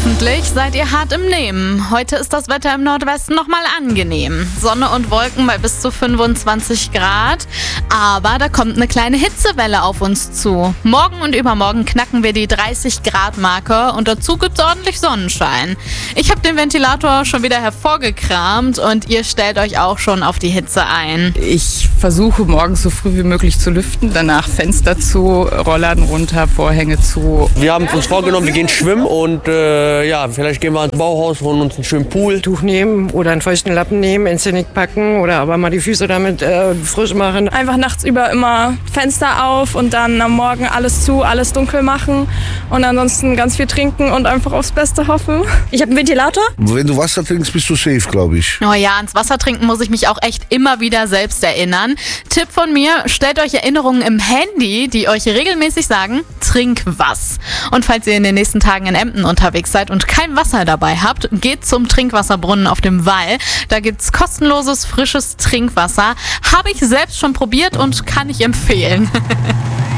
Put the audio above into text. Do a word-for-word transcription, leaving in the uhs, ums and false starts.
Hoffentlich seid ihr hart im Nehmen. Heute ist das Wetter im Nordwesten nochmal angenehm. Sonne und Wolken bei bis zu fünfundzwanzig Grad. Aber da kommt eine kleine Hitzewelle auf uns zu. Morgen und übermorgen knacken wir die dreißig Grad Marke und dazu gibt's ordentlich Sonnenschein. Ich habe den Ventilator schon wieder hervorgekramt und ihr stellt euch auch schon auf die Hitze ein. Ich versuche morgens so früh wie möglich zu lüften, danach Fenster zu, Rollladen runter, Vorhänge zu. Wir haben uns vorgenommen, wir gehen schwimmen und äh, ja, vielleicht gehen wir ins Bauhaus, holen uns einen schönen Pool. Tuch nehmen oder einen feuchten Lappen nehmen, ins Genick packen oder aber mal die Füße damit äh, frisch machen. Einfach nachts über immer Fenster auf und dann am Morgen alles zu, alles dunkel machen und ansonsten ganz viel trinken und einfach aufs Beste hoffen. Ich habe einen Ventilator. Wenn du Wasser trinkst, bist du safe, glaube ich. Oh ja, ans Wasser trinken muss ich mich auch echt immer wieder selbst erinnern. Tipp von mir, stellt euch Erinnerungen im Handy, die euch regelmäßig sagen, trink was. Und falls ihr in den nächsten Tagen in Emden unterwegs seid und kein Wasser dabei habt, geht zum Trinkwasserbrunnen auf dem Wall. Da gibt's kostenloses, frisches Trinkwasser. Habe ich selbst schon probiert und kann ich empfehlen.